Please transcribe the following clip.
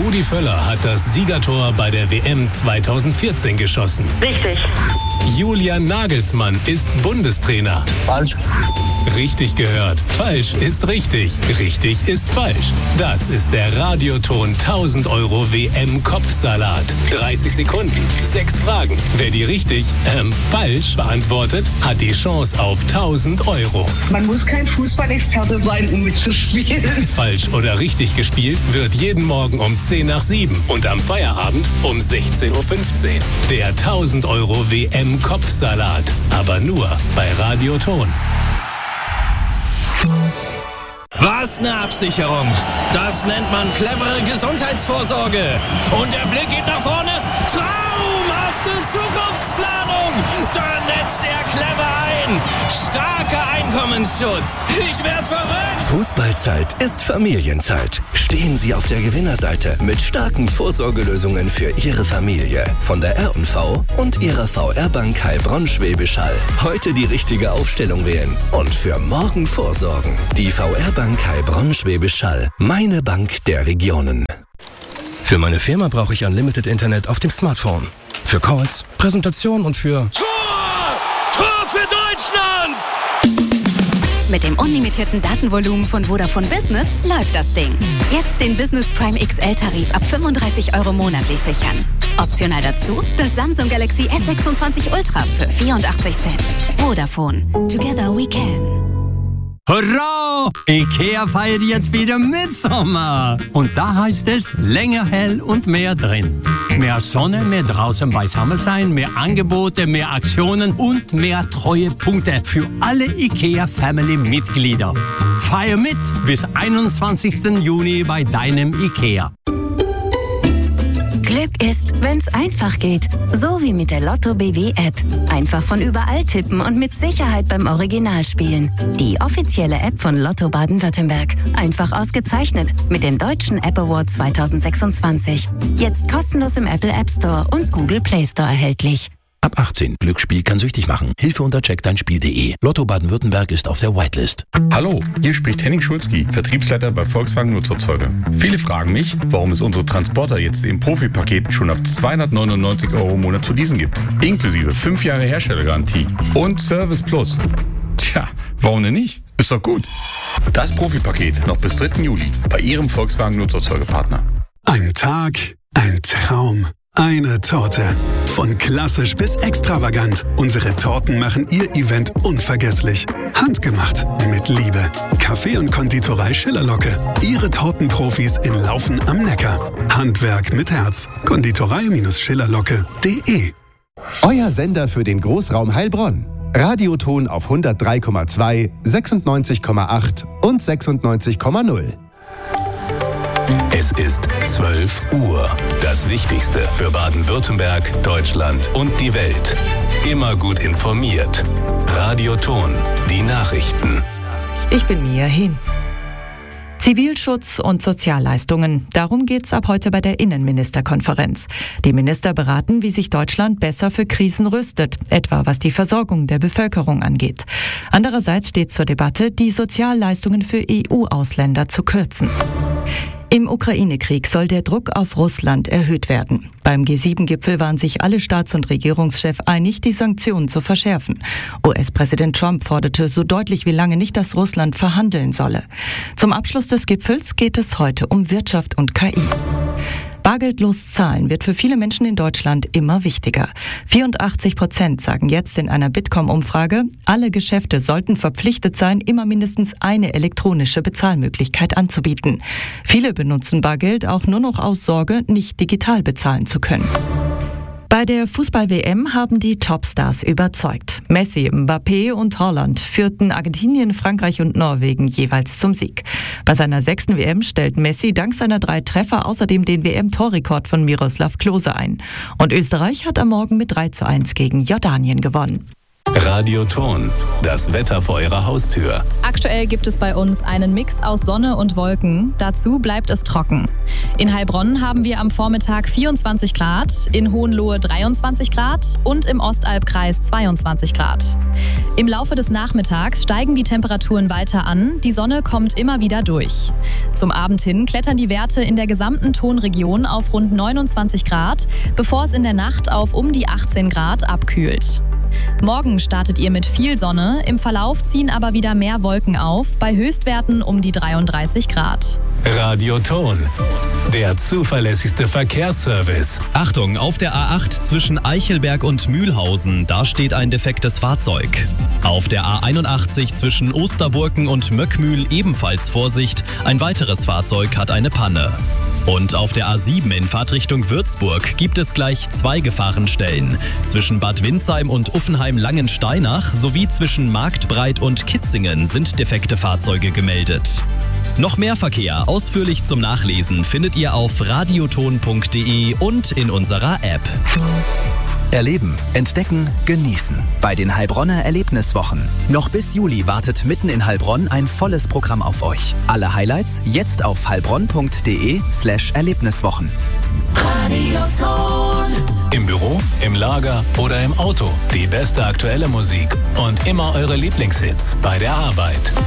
Rudi Völler hat das Siegertor bei der WM 2014 geschossen. Richtig. Julian Nagelsmann ist Bundestrainer. Falsch. Richtig gehört. Falsch ist richtig. Richtig ist falsch. Das ist der Radioton 1000 € WM-Kopfsalat. 30 Sekunden, 6 Fragen. Wer die richtig, falsch beantwortet, hat die Chance auf 1000 €. Man muss kein Fußballexperte sein, um mitzuspielen. Falsch oder richtig gespielt wird jeden Morgen um 10 nach 7 und am Feierabend um 16:15 Uhr. Der 1000 € WM-Kopfsalat. Aber nur bei Radioton. Was eine Absicherung. Das nennt man clevere Gesundheitsvorsorge. Und der Blick geht nach vorne. Traumhafte Zukunftsplanung. Da netzt er clever ein. Starker Einkommensschutz. Ich werd verrückt. Fußballzeit ist Familienzeit. Stehen Sie auf der Gewinnerseite mit starken Vorsorgelösungen für Ihre Familie. Von der R&V und Ihrer VR-Bank Heilbronn-Schwäbisch Hall. Heute die richtige Aufstellung wählen und für morgen vorsorgen. Die VR-Bank Heilbronn-Schwäbisch Hall. Meine Bank der Regionen. Für meine Firma brauche ich Unlimited Internet auf dem Smartphone. Für Calls, Präsentation und für... Tor für Deutschland! Mit dem unlimitierten Datenvolumen von Vodafone Business läuft das Ding. Jetzt den Business Prime XL-Tarif ab 35 € monatlich sichern. Optional dazu das Samsung Galaxy S26 Ultra für 84 Cent. Vodafone. Together we can. Hurra! IKEA feiert jetzt wieder Mitsommer. Und da heißt es länger hell und mehr drin. Mehr Sonne, mehr draußen beisammen sein, mehr Angebote, mehr Aktionen und mehr Treuepunkte für alle IKEA-Family-Mitglieder. Feier mit bis 21. Juni bei deinem IKEA. Glück ist, wenn's einfach geht. So wie mit der Lotto BW-App. Einfach von überall tippen und mit Sicherheit beim Original spielen. Die offizielle App von Lotto Baden-Württemberg. Einfach ausgezeichnet mit dem Deutschen App Award 2026. Jetzt kostenlos im Apple App Store und Google Play Store erhältlich. Ab 18. Glücksspiel kann süchtig machen. Hilfe unter checkdeinspiel.de. Lotto Baden-Württemberg ist auf der Whitelist. Hallo, hier spricht Henning Schulzki, Vertriebsleiter bei Volkswagen Nutzerzeuge. Viele fragen mich, warum es unsere Transporter jetzt im Profi-Paket schon ab 299 € im Monat zu leasen gibt. Inklusive 5 Jahre Herstellergarantie und Service Plus. Tja, warum denn nicht? Ist doch gut. Das Profi-Paket noch bis 3. Juli bei Ihrem Volkswagen Nutzerzeugepartner. Ein Tag, ein Traum. Eine Torte. Von klassisch bis extravagant. Unsere Torten machen Ihr Event unvergesslich. Handgemacht. Mit Liebe. Kaffee und Konditorei Schillerlocke. Ihre Tortenprofis in Laufen am Neckar. Handwerk mit Herz. Konditorei-schillerlocke.de. Euer Sender für den Großraum Heilbronn. Radioton auf 103,2, 96,8 und 96,0. Es ist 12 Uhr. Das Wichtigste für Baden-Württemberg, Deutschland und die Welt. Immer gut informiert. Radioton, die Nachrichten. Ich bin Mia Hin. Zivilschutz und Sozialleistungen. Darum geht's ab heute bei der Innenministerkonferenz. Die Minister beraten, wie sich Deutschland besser für Krisen rüstet, etwa was die Versorgung der Bevölkerung angeht. Andererseits steht zur Debatte, die Sozialleistungen für EU-Ausländer zu kürzen. Im Ukraine-Krieg soll der Druck auf Russland erhöht werden. Beim G7-Gipfel waren sich alle Staats- und Regierungschefs einig, die Sanktionen zu verschärfen. US-Präsident Trump forderte so deutlich wie lange nicht, dass Russland verhandeln solle. Zum Abschluss des Gipfels geht es heute um Wirtschaft und KI. Bargeldlos zahlen wird für viele Menschen in Deutschland immer wichtiger. 84% sagen jetzt in einer Bitkom-Umfrage, alle Geschäfte sollten verpflichtet sein, immer mindestens eine elektronische Bezahlmöglichkeit anzubieten. Viele benutzen Bargeld auch nur noch aus Sorge, nicht digital bezahlen zu können. Bei der Fußball-WM haben die Topstars überzeugt. Messi, Mbappé und Haaland führten Argentinien, Frankreich und Norwegen jeweils zum Sieg. Bei seiner 6. WM stellt Messi dank seiner 3 Treffer außerdem den WM-Torrekord von Miroslav Klose ein. Und Österreich hat am Morgen mit 3:1 gegen Jordanien gewonnen. Radioton, das Wetter vor Ihrer Haustür. Aktuell gibt es bei uns einen Mix aus Sonne und Wolken. Dazu bleibt es trocken. In Heilbronn haben wir am Vormittag 24 Grad, in Hohenlohe 23 Grad und im Ostalbkreis 22 Grad. Im Laufe des Nachmittags steigen die Temperaturen weiter an, die Sonne kommt immer wieder durch. Zum Abend hin klettern die Werte in der gesamten Tonregion auf rund 29 Grad, bevor es in der Nacht auf um die 18 Grad abkühlt. Morgen startet ihr mit viel Sonne, im Verlauf ziehen aber wieder mehr Wolken auf, bei Höchstwerten um die 33 Grad. Radioton, der zuverlässigste Verkehrsservice. Achtung, auf der A8 zwischen Eichelberg und Mühlhausen, da steht ein defektes Fahrzeug. Auf der A81 zwischen Osterburken und Möckmühl ebenfalls Vorsicht, ein weiteres Fahrzeug hat eine Panne. Und auf der A7 in Fahrtrichtung Würzburg gibt es gleich 2 Gefahrenstellen. Zwischen Bad Windsheim und Uffenheim-Langensteinach sowie zwischen Marktbreit und Kitzingen sind defekte Fahrzeuge gemeldet. Noch mehr Verkehr ausführlich zum Nachlesen findet ihr auf radioton.de und in unserer App. Erleben, entdecken, genießen. Bei den Heilbronner Erlebniswochen. Noch bis Juli wartet mitten in Heilbronn ein volles Programm auf euch. Alle Highlights jetzt auf heilbronn.de/Erlebniswochen. Radioton. Im Büro, im Lager oder im Auto. Die beste aktuelle Musik und immer eure Lieblingshits bei der Arbeit.